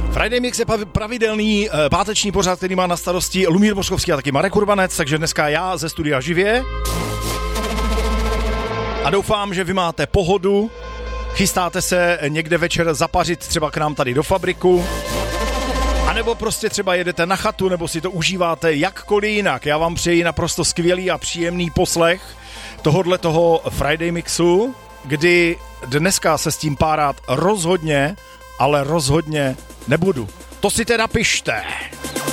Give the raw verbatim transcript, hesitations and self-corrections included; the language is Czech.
Friday Mix je pravidelný e, páteční pořad, který má na starosti Lumír Bořkovský a taky Marek Urbanec, takže dneska já ze studia živě. A doufám, že vy máte pohodu, chystáte se někde večer zapařit třeba k nám tady do fabriku, a nebo prostě třeba jedete na chatu, nebo si to užíváte jakkoliv jinak. Já vám přeji naprosto skvělý a příjemný poslech tohodle toho Friday Mixu, kdy dneska se s tím párat rozhodně, ale rozhodně nebudu. To si teda pište.